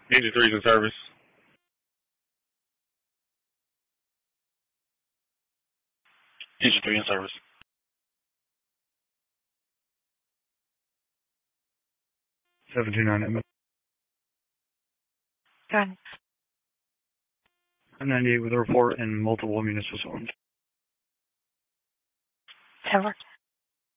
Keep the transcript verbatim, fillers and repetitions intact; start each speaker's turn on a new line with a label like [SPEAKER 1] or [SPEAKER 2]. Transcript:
[SPEAKER 1] Engine three's in service. Engine three in service.
[SPEAKER 2] seven two nine M.
[SPEAKER 3] Got it.
[SPEAKER 2] ninety-eight with a report and multiple municipal zones.
[SPEAKER 3] That works.